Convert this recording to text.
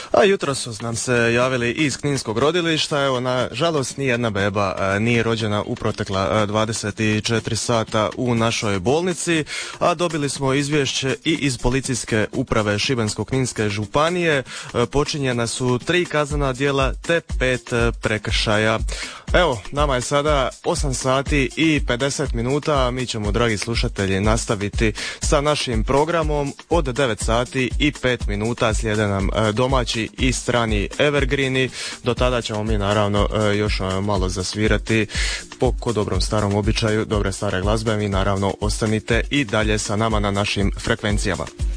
A jutro su nam se javili iz kninskog rodilišta. Evo, nažalost, nijedna beba nije rođena u protekla 24 sata u našoj bolnici, a dobili smo izvješće i iz policijske uprave Šibensko-kninske županije. Počinjena su 3 kaznena djela te 5 prekršaja. Evo, nama je sada 8 sati i 50 minuta, mi ćemo, dragi slušatelji, nastaviti sa našim programom. Od 9 sati i 5 minuta slijede nam domaći i strani evergreeni. Do tada ćemo mi naravno još malo zasvirati po dobrom starom običaju, dobre stare glazbe. Vi naravno ostanite i dalje sa nama na našim frekvencijama.